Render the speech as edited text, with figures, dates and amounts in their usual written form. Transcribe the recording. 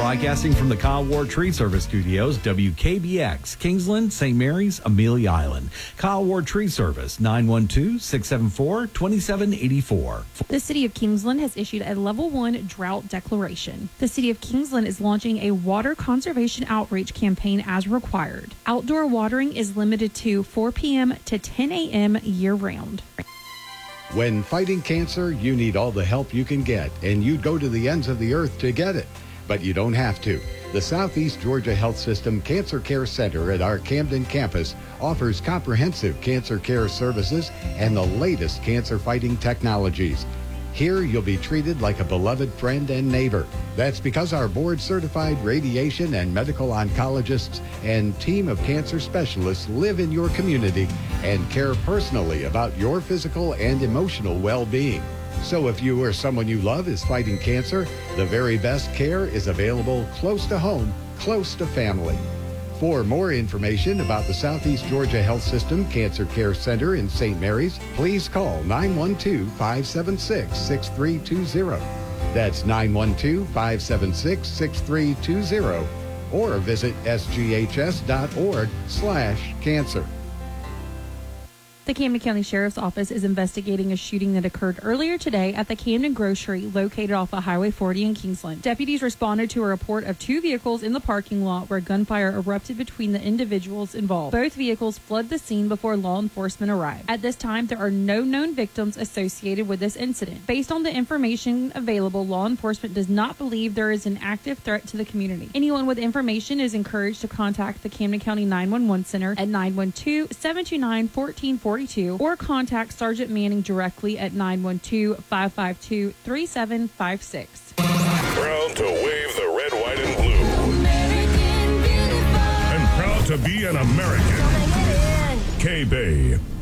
Broadcasting from the Kyle Ward Tree Service Studios, WKBX, Kingsland, St. Mary's, Amelia Island. Kyle Ward Tree Service, 912-674-2784. The City of Kingsland has issued a Level 1 drought declaration. The City of Kingsland is launching a water conservation outreach campaign as required. Outdoor watering is limited to 4 p.m. to 10 a.m. year-round. When fighting cancer, you need all the help you can get, and you'd go to the ends of the earth to get it. But you don't have to. The Southeast Georgia Health System Cancer Care Center at our Camden campus offers comprehensive cancer care services and the latest cancer-fighting technologies. Here, you'll be treated like a beloved friend and neighbor. That's because our board-certified radiation and medical oncologists and team of cancer specialists live in your community and care personally about your physical and emotional well-being. So if you or someone you love is fighting cancer, the very best care is available close to home, close to family. For more information about the Southeast Georgia Health System Cancer Care Center in St. Mary's, please call 912-576-6320. That's 912-576-6320. Or visit sghs.org/cancer. The Camden County Sheriff's Office is investigating a shooting that occurred earlier today at the Camden Grocery located off of Highway 40 in Kingsland. Deputies responded to a report of 2 vehicles in the parking lot where gunfire erupted between the individuals involved. Both vehicles fled the scene before law enforcement arrived. At this time, there are no known victims associated with this incident. Based on the information available, law enforcement does not believe there is an active threat to the community. Anyone with information is encouraged to contact the Camden County 911 Center at 912-729-1440. Or contact Sergeant Manning directly at 912-552-3756. Proud to wave the red, white, and blue. And proud to be an American. K-Bay.